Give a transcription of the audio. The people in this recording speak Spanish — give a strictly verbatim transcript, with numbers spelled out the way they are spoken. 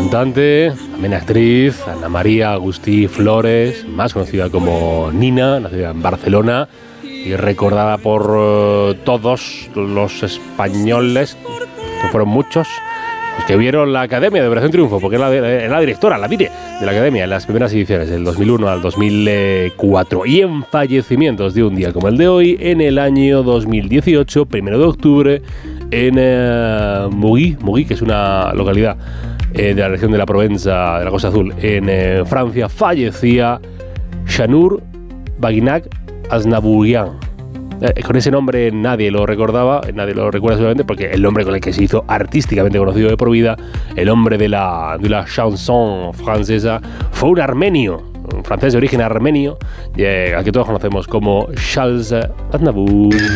cantante, también actriz, Ana María Agustí Flores, más conocida como Nina, nacida en Barcelona y recordada por uh, todos los españoles, que fueron muchos, los que vieron la Academia de Operación Triunfo, porque era la, era la directora, la dire de la Academia en las primeras ediciones, del dos mil uno al dos mil cuatro. Y en fallecimientos de un día como el de hoy, en el año dos mil dieciocho, primero de octubre, en uh, Mugy, Mugy, que es una localidad eh, de la región de la Provenza, de la Costa Azul, en eh, Francia, fallecía Shanur Baginac Aznavourian. Eh, con ese nombre nadie lo recordaba, nadie lo recuerda seguramente porque el nombre con el que se hizo artísticamente conocido de por vida, el hombre de la, de la chanson francesa, fue un armenio, un francés de origen armenio, eh, al que todos conocemos como Charles Aznavour.